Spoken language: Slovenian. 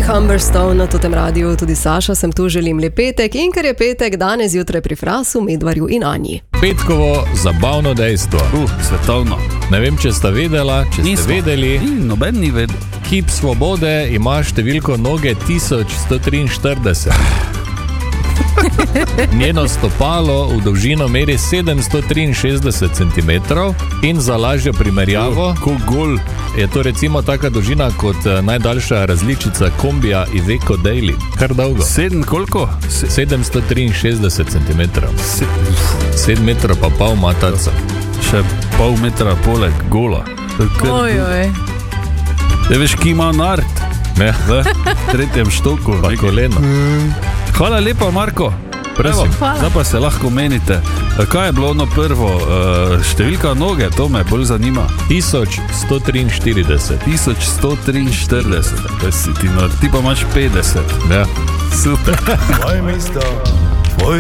Humberstone na tem radiju, tudi Saša, sem tu, želim lep petek in ker je petek, danes zjutraj pri Frasu, Medvarju in Anji. Petkovo zabavno dejstvo. Svetovno. Ne vem, če ste vedela, ste vedeli. Noben ni vedel. Kip Svobode ima številko noge 1143. Njeno stopalo v dolžino meri 763 cm in za lažjo primerjavo je to recimo taka dolžina kot najdaljša različica kombija Iveco Daily. Kar dolgo. 763 cm. 7 metrov pa pol mataca. Še pol metra poleg gola. Ojoj. Ne veš, ki ima nart. Ne. V tretjem štoku. Pa koleno. Hvala lepa, Marko. Zdaj pa se lahko menite, kaj je bilo ono prvo, številka noge, to me bolj zanima. 1143. 1143, ti pa imaš 50. Ja. Super. Moje mesto.